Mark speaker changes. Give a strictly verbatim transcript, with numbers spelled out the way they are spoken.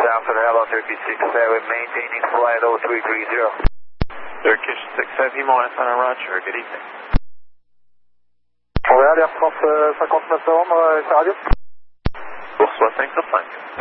Speaker 1: Alpha Hello Turkish six seven, maintaining flight oh three three zero.
Speaker 2: Turkish six seven, Lima on a Roger, good evening.
Speaker 3: Montréal, Air France cinquante-neuf novembre, c'est radio.
Speaker 2: Pour soixante, cinq.